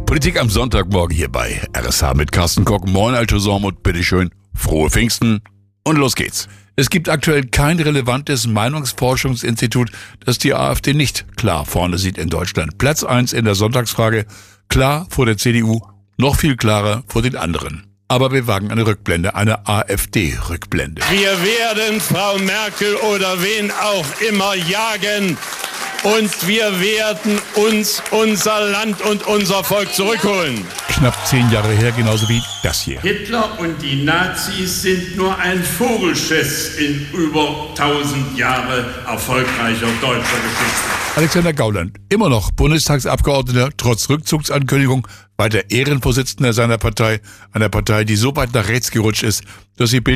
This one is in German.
Politik am Sonntagmorgen hier bei RSH mit Carsten Koch. Moin, Alter Sormut, bitteschön. Frohe Pfingsten und los geht's. Es gibt aktuell kein relevantes Meinungsforschungsinstitut, das die AfD nicht klar vorne sieht in Deutschland. Platz 1 in der Sonntagsfrage, klar vor der CDU, noch viel klarer vor den anderen. Aber wir wagen eine Rückblende, eine AfD-Rückblende. Wir werden Frau Merkel oder wen auch immer jagen und wir werden uns unser Land und unser Volk zurückholen. Knapp 10 Jahre her, genauso wie das hier. Hitler und die Nazis sind nur ein Vogelschiss in über 1000 Jahre erfolgreicher deutscher Geschichte. Alexander Gauland, immer noch Bundestagsabgeordneter, trotz Rückzugsankündigung, weiter Ehrenvorsitzender seiner Partei, einer Partei, die so weit nach rechts gerutscht ist, dass sie